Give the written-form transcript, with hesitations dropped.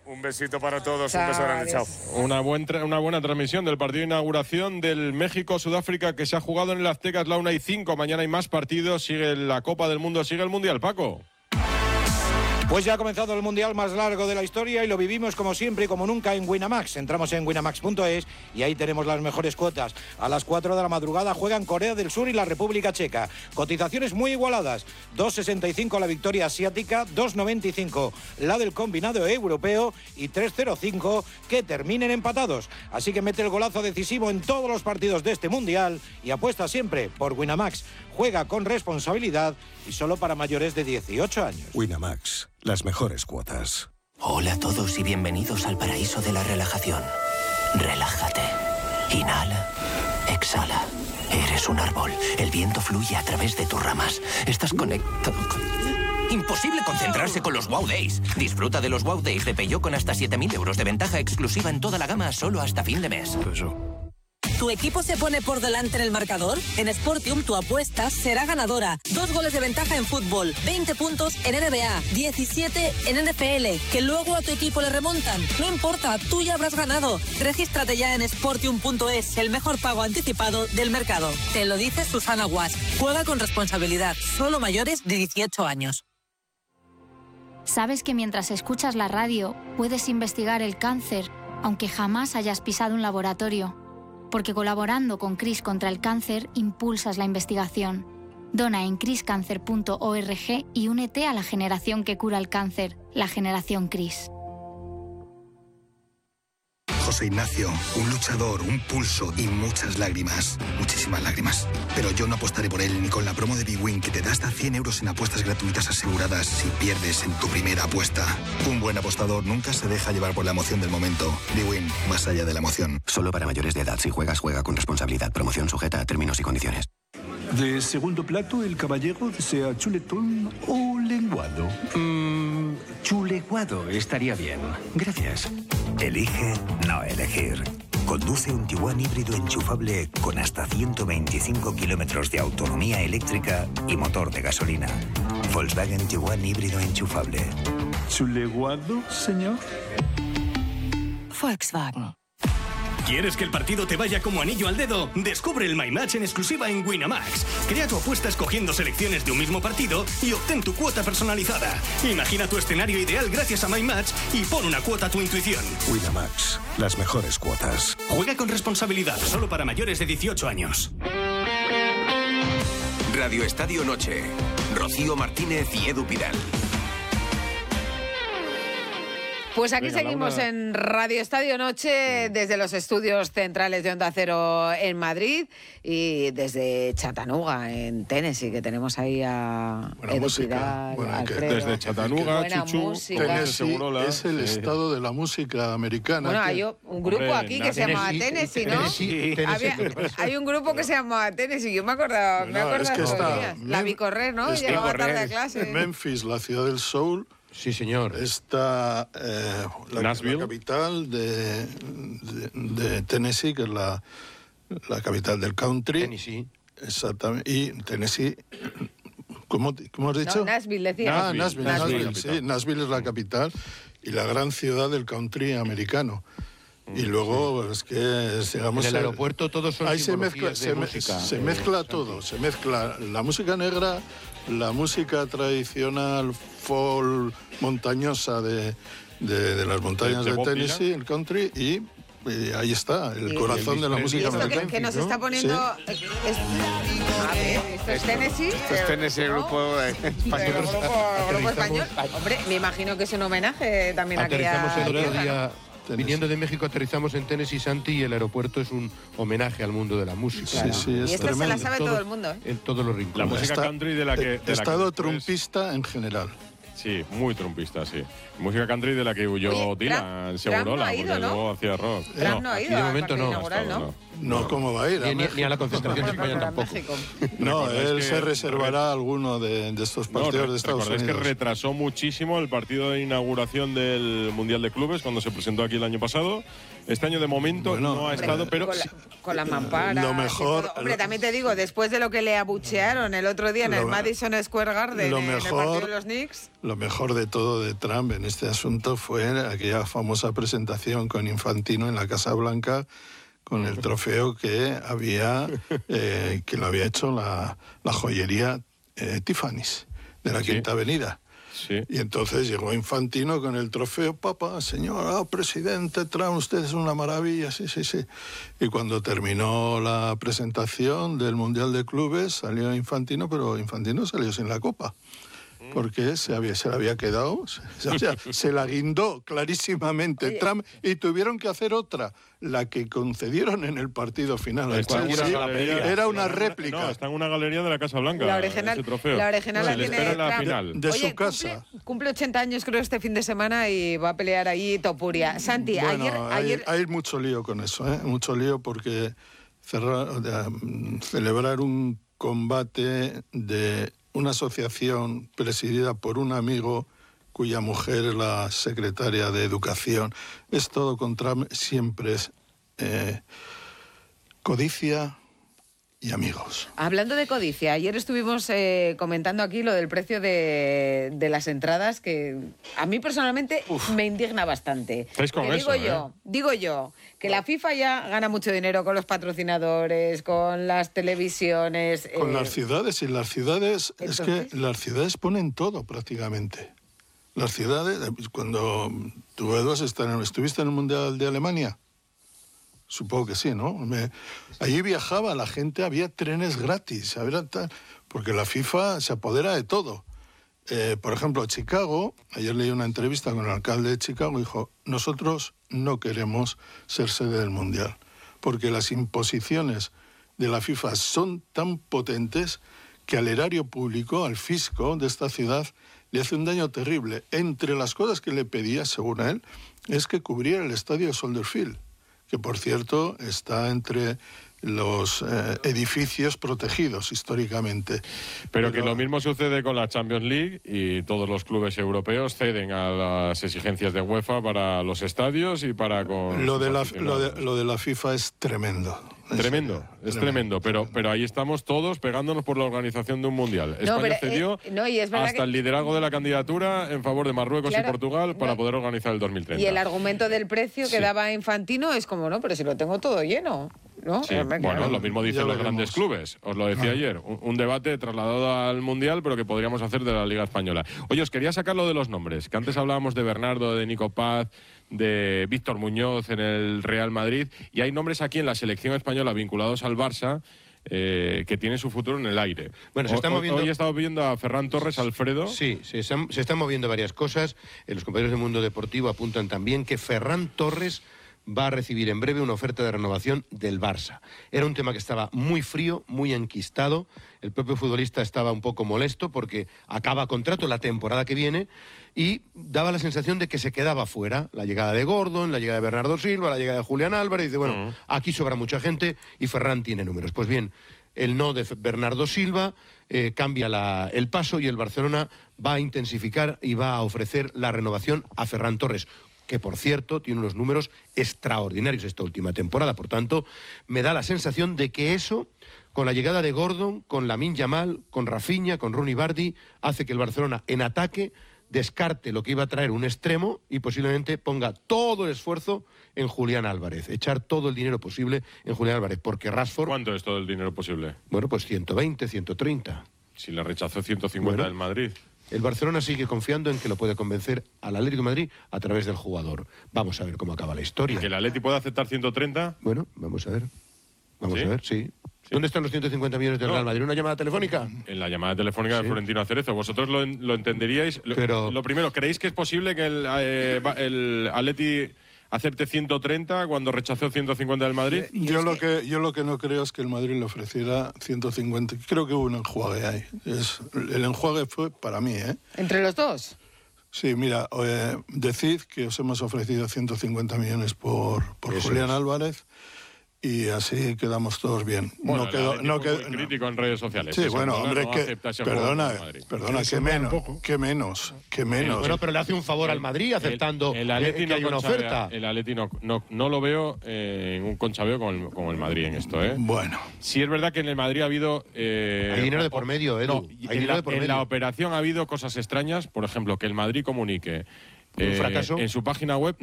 Un besito para todos, un beso grande, chao. Una buena transmisión del partido de inauguración del México-Sudáfrica que se ha jugado en el Azteca, es la 1:05. Mañana hay más partidos, sigue la Copa del Mundo, sigue el Mundial, Paco. Pues ya ha comenzado el Mundial más largo de la historia y lo vivimos como siempre y como nunca en Winamax. Entramos en winamax.es y ahí tenemos las mejores cuotas. A las 4 de la madrugada juegan Corea del Sur y la República Checa. Cotizaciones muy igualadas. 2,65 la victoria asiática, 2,95 la del combinado europeo y 3,05 que terminen empatados. Así que mete el golazo decisivo en todos los partidos de este Mundial y apuesta siempre por Winamax. Juega con responsabilidad y solo para mayores de 18 años. Winamax, las mejores cuotas. Hola a todos y bienvenidos al paraíso de la relajación. Relájate. Inhala. Exhala. Eres un árbol. El viento fluye a través de tus ramas. Estás conectado con... Imposible concentrarse con los Wow Days. Disfruta de los Wow Days de Peugeot con hasta 7.000 euros de ventaja exclusiva en toda la gama solo hasta fin de mes. ¿Tu equipo se pone por delante en el marcador? En Sportium tu apuesta será ganadora. 2 goles de ventaja en fútbol, 20 puntos en NBA, 17 en NFL, que luego a tu equipo le remontan. No importa, tú ya habrás ganado. Regístrate ya en Sportium.es, el mejor pago anticipado del mercado. Te lo dice Susana Guas. Juega con responsabilidad, solo mayores de 18 años. ¿Sabes que mientras escuchas la radio puedes investigar el cáncer, aunque jamás hayas pisado un laboratorio? Porque colaborando con CRIS contra el cáncer, impulsas la investigación. Dona en criscancer.org y únete a la generación que cura el cáncer, la generación CRIS. José Ignacio, un luchador, un pulso y muchas lágrimas. Muchísimas lágrimas. Pero yo no apostaré por él ni con la promo de BWIN que te da hasta 100 euros en apuestas gratuitas aseguradas si pierdes en tu primera apuesta. Un buen apostador nunca se deja llevar por la emoción del momento. BWIN, más allá de la emoción. Solo para mayores de edad. Si juegas, juega con responsabilidad. Promoción sujeta a términos y condiciones. De segundo plato, el caballero desea chuletón o lenguado. Chuleguado estaría bien. Gracias. Elige no elegir. Conduce un Tiguan híbrido enchufable con hasta 125 kilómetros de autonomía eléctrica y motor de gasolina. Volkswagen Tiguan híbrido enchufable. ¿Chuleguado, señor? Volkswagen. ¿Quieres que el partido te vaya como anillo al dedo? Descubre el My Match en exclusiva en Winamax. Crea tu apuesta escogiendo selecciones de un mismo partido y obtén tu cuota personalizada. Imagina tu escenario ideal gracias a My Match y pon una cuota a tu intuición. Winamax, las mejores cuotas. Juega con responsabilidad, solo para mayores de 18 años. Radio Estadio Noche. Rocío Martínez y Edu Pidal. Pues aquí seguimos en Radio Estadio Noche, desde los estudios centrales de Onda Cero en Madrid y desde Chattanooga, en Tennessee, que tenemos ahí a Edu Pidal, Alfredo. Desde Chattanooga, Chuchu, Tennessee es el estado de la música americana. Bueno, hay un grupo aquí que se llama Tennessee, ¿no? Hay un grupo que se llama Tennessee, yo me acuerdo es que está, la vi correr, ¿no? Llegaba tarde a clase. Memphis, la ciudad del soul. Sí, señor. Está la capital de Tennessee, que es la capital del country. Tennessee. Exactamente. Y Tennessee, ¿cómo has dicho? No, Nashville, decía. Nashville. Sí, Nashville es la capital y la gran ciudad del country americano. Y luego es que, digamos, en el aeropuerto todos son ahí se mezcla todo. Se mezcla la música negra, la música tradicional folk montañosa de las montañas de Tennessee, el country, y ahí está, el corazón de la música americana. Que nos está poniendo... ¿Sí? ¿Esto es Tennessee? Esto es Tennessee, el grupo español. Grupo español. Hombre, me imagino que es un homenaje también a aquella tierra. Viniendo de México aterrizamos en Tennessee, Santi, y el aeropuerto es un homenaje al mundo de la música. Claro. Sí, es y esto tremendo. se la sabe todo el mundo, ¿eh? En todos los rincones. La música country de la que... Estado trumpista en general. Sí, muy trumpista, sí. Música country de la que huyó Dylan, Segurola, porque luego hacía rock. No ha ido, de momento no. No, ¿cómo va a ir? Ni a la concentración de España tampoco. No, él se reservará alguno de estos partidos de Estados Unidos. Es que retrasó muchísimo el partido de inauguración del Mundial de Clubes cuando se presentó aquí el año pasado. Este año de momento no ha estado, pero con la mampara. Lo mejor. Hombre, también te digo, después de lo que le abuchearon el otro día en el Madison Square Garden, en el partido de los Knicks. Lo mejor de todo de Trump en este asunto fue aquella famosa presentación con Infantino en la Casa Blanca, con el trofeo que había que lo había hecho la joyería Tiffany's de la Quinta Avenida. Sí. Y entonces llegó Infantino con el trofeo, papá, señor, presidente Trump, usted es una maravilla, sí. Y cuando terminó la presentación del Mundial de Clubes, salió Infantino, pero Infantino salió sin la copa. Porque se la había quedado, o sea, se la guindó clarísimamente Trump y tuvieron que hacer otra, la que concedieron en el partido final. Era una réplica. No, está en una galería de la Casa Blanca. La original, ese trofeo. la original la tiene en la final. De su casa. Cumple 80 años creo este fin de semana y va a pelear ahí Topuria. Santi, bueno, ayer... Hay mucho lío con eso, mucho lío porque celebrar un combate de una asociación presidida por un amigo cuya mujer es la secretaria de Educación. Es todo contra... Siempre es codicia y amigos. Hablando de codicia, ayer estuvimos comentando aquí lo del precio de las entradas, que a mí personalmente me indigna bastante. Con eso, digo yo, que la FIFA ya gana mucho dinero con los patrocinadores, con las televisiones. Con las ciudades, y las ciudades, entonces, es que las ciudades ponen todo prácticamente. Las ciudades, cuando tú, Edu, ¿estuviste en el Mundial de Alemania? Supongo que sí, ¿no? Allí viajaba la gente, había trenes gratis, porque la FIFA se apodera de todo. Por ejemplo, Chicago, ayer leí una entrevista con el alcalde de Chicago, dijo, nosotros no queremos ser sede del Mundial, porque las imposiciones de la FIFA son tan potentes que al erario público, al fisco de esta ciudad, le hace un daño terrible. Entre las cosas que le pedía, según él, es que cubriera el estadio de Soldier Field, que por cierto está entre los edificios protegidos históricamente. Pero que lo mismo sucede con la Champions League y todos los clubes europeos ceden a las exigencias de UEFA para los estadios y para con... Lo de la FIFA es tremendo. Tremendo, pero ahí estamos todos pegándonos por la organización de un mundial. España cedió hasta el liderazgo de la candidatura en favor de Marruecos y Portugal para poder organizar el 2030. Y el argumento del precio que daba Infantino es como, no, pero si lo tengo todo lleno, ¿no? Sí, bueno, lo mismo dicen los grandes clubes. Os lo decía ayer, un debate trasladado al mundial, pero que podríamos hacer de la Liga Española. Oye, os quería sacar lo de los nombres, que antes hablábamos de Bernardo, de Nico Paz, de Víctor Muñoz en el Real Madrid, y hay nombres aquí en la selección española vinculados al Barça que tienen su futuro en el aire. Bueno, se está moviendo... Hoy he estado viendo a Ferran Torres, Alfredo. Sí, se están moviendo varias cosas. Los compañeros del Mundo Deportivo apuntan también que Ferran Torres va a recibir en breve una oferta de renovación del Barça. Era un tema que estaba muy frío, muy enquistado. El propio futbolista estaba un poco molesto porque acaba contrato la temporada que viene y daba la sensación de que se quedaba fuera. La llegada de Gordon, la llegada de Bernardo Silva, la llegada de Julián Álvarez. Dice, bueno, aquí sobra mucha gente y Ferran tiene números. Pues bien, el no de Bernardo Silva cambia el paso y el Barcelona va a intensificar y va a ofrecer la renovación a Ferran Torres, que por cierto tiene unos números extraordinarios esta última temporada. Por tanto, me da la sensación de que eso, con la llegada de Gordon, con Lamine Yamal, con Rafinha, con Rooney Bardi, hace que el Barcelona en ataque descarte lo que iba a traer un extremo y posiblemente ponga todo el esfuerzo en Julián Álvarez, echar todo el dinero posible en Julián Álvarez, porque Rashford... ¿Cuánto es todo el dinero posible? Bueno, pues 120, 130. Si le rechazó 150 del Madrid. El Barcelona sigue confiando en que lo puede convencer al Atlético de Madrid a través del jugador. Vamos a ver cómo acaba la historia. ¿Que el Atlético puede aceptar 130? Bueno, vamos a ver. Vamos a ver, sí. ¿Dónde están los 150 millones del Real Madrid? ¿Una llamada telefónica? En la llamada telefónica de Florentino Cerezo. ¿Vosotros lo entenderíais? Pero... Lo primero, ¿creéis que es posible que el Atleti acepte 130 cuando rechazó 150 del Madrid? Yo lo que no creo es que el Madrid le ofreciera 150. Creo que hubo un enjuague ahí. El enjuague fue para mí, ¿eh? ¿Entre los dos? Sí, mira, decid que os hemos ofrecido 150 millones por Julián Álvarez y así quedamos todos bien. Bueno, muy crítico en redes sociales. Sí, bueno, hombre, perdona, ¿qué menos? Bueno, pero le hace un favor al Madrid aceptando que hay una oferta. El Atleti no lo veo en un conchabeo como el Madrid en esto, ¿eh? Bueno. Sí es verdad que en el Madrid ha habido... hay dinero de por medio, Edu. En la operación ha habido cosas extrañas, por ejemplo, que el Madrid comunique... ¿Un fracaso? En su página web